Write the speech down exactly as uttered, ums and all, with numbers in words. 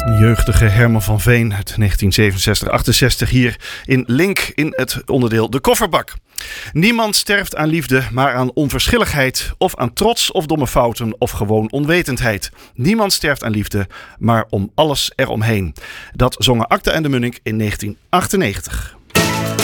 Jeugdige Herman van Veen uit negentien zevenenzestig achtenzestig hier in Link in het onderdeel De Kofferbak. Niemand sterft aan liefde, maar aan onverschilligheid of aan trots of domme fouten of gewoon onwetendheid. Niemand sterft aan liefde, maar om alles eromheen. Dat zongen Acta en de Munnik in negentien achtennegentig.